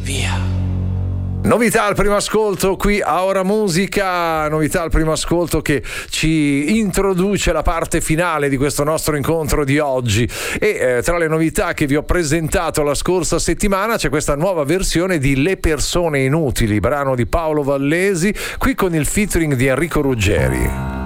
via. Novità al primo ascolto qui a Ora Musica, novità al primo ascolto che ci introduce la parte finale di questo nostro incontro di oggi e tra le novità che vi ho presentato la scorsa settimana c'è questa nuova versione di Le persone inutili, brano di Paolo Vallesi, qui con il featuring di Enrico Ruggeri.